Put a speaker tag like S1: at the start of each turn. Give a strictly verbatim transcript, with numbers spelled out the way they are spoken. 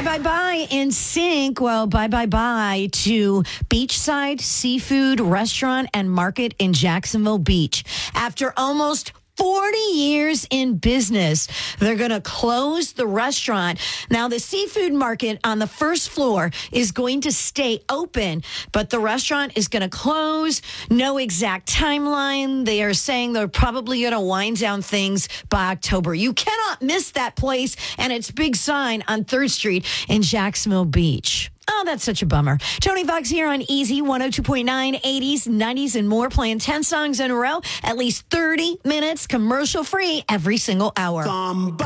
S1: Bye, bye, bye. In sync. Well, bye, bye, bye to Beachside Seafood Restaurant and Market in Jacksonville Beach. After almost forty years in business, they're going to close the restaurant. Now, the seafood market on the first floor is going to stay open, but the restaurant is going to close. No exact timeline. They are saying they're probably going to wind down things by October. You cannot miss that place and its big sign on third Street in Jacksonville Beach. Oh, that's such a bummer. Tony Fox here on Easy one oh two point nine, eighties, nineties, and more, playing ten songs in a row, at least thirty minutes commercial free every single hour.